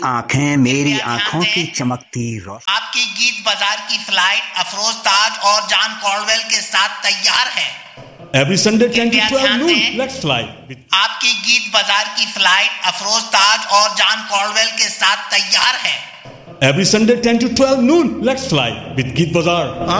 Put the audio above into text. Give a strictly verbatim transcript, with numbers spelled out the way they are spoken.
आंखें मेरी आंखों की चमकती रोशनी। आपकी गीत बाजार की फ्लाइट अफरोज ताज और जॉन कॉल्डवेल के साथ तैयार है। Every Sunday ten to twelve noon, let's fly. आपकी गीत बाजार की फ्लाइट अफरोज ताज और जॉन कॉल्डवेल के साथ तैयार है। Every Sunday ten to twelve noon, let's fly with Geet Bazaar.